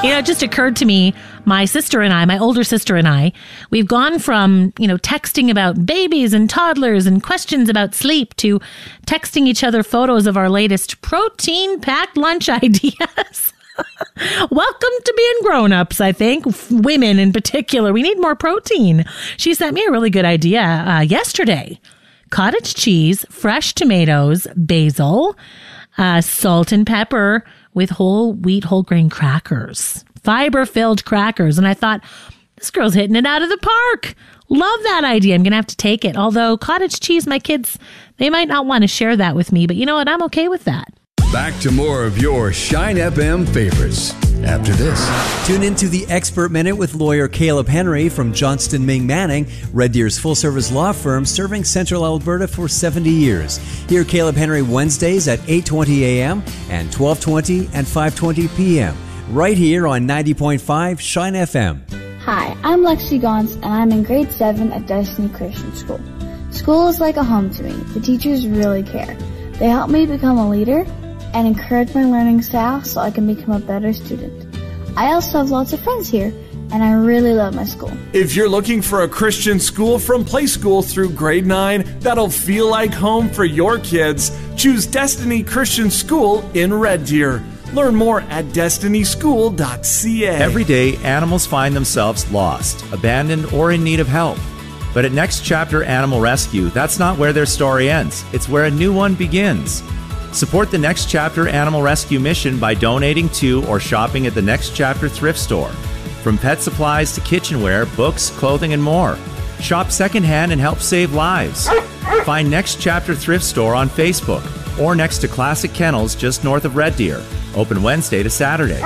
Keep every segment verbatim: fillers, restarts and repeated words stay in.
You know, it just occurred to me, my sister and I, my older sister and I, we've gone from, you know, texting about babies and toddlers and questions about sleep to texting each other photos of our latest protein-packed lunch ideas. Welcome to being grown-ups, I think. Women in particular. We need more protein. She sent me a really good idea uh, yesterday. Cottage cheese, fresh tomatoes, basil, uh, salt and pepper with whole wheat, whole grain crackers. Fiber-filled crackers. And I thought, this girl's hitting it out of the park. Love that idea. I'm going to have to take it. Although cottage cheese, my kids, they might not want to share that with me. But you know what? I'm okay with that. Back to more of your Shine F M favorites after this. Tune into the Expert Minute with lawyer Caleb Henry from Johnston Ming Manning, Red Deer's full-service law firm serving Central Alberta for seventy years. Hear Caleb Henry Wednesdays at eight twenty a.m. and twelve twenty and five twenty p.m. right here on ninety point five Shine F M. Hi, I'm Lexi Gons, and I'm in grade seven at Destiny Christian School. School is like a home to me. The teachers really care. They help me become a leader and encourage my learning style so I can become a better student. I also have lots of friends here, and I really love my school. If you're looking for a Christian school from play school through grade nine that'll feel like home for your kids, choose Destiny Christian School in Red Deer. Learn more at destiny school dot c a. Every day, animals find themselves lost, abandoned, or in need of help. But at Next Chapter Animal Rescue, that's not where their story ends. It's where a new one begins. Support the Next Chapter Animal Rescue mission by donating to or shopping at the Next Chapter thrift store. From pet supplies to kitchenware, books, clothing, and more. Shop secondhand and help save lives. Find Next Chapter Thrift Store on Facebook or next to Classic Kennels just north of Red Deer. Open Wednesday to Saturday.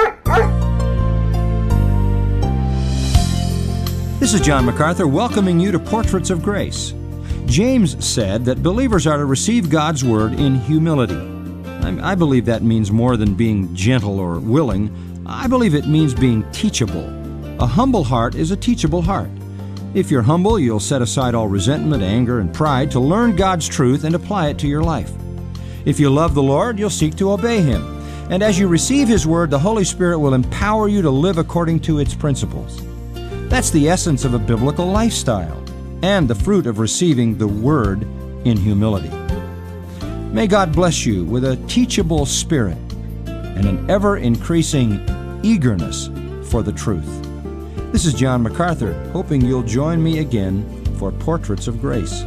This is John MacArthur welcoming you to Portraits of Grace. James said that believers are to receive God's Word in humility. I believe that means more than being gentle or willing. I believe it means being teachable. A humble heart is a teachable heart. If you're humble, you'll set aside all resentment, anger, and pride to learn God's truth and apply it to your life. If you love the Lord, you'll seek to obey Him. And as you receive His Word, the Holy Spirit will empower you to live according to its principles. That's the essence of a biblical lifestyle and the fruit of receiving the Word in humility. May God bless you with a teachable spirit and an ever-increasing eagerness for the truth. This is John MacArthur, hoping you'll join me again for Portraits of Grace.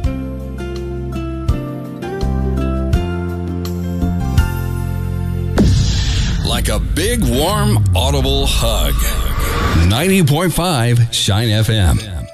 Like a big, warm, audible hug. ninety point five Shine F M.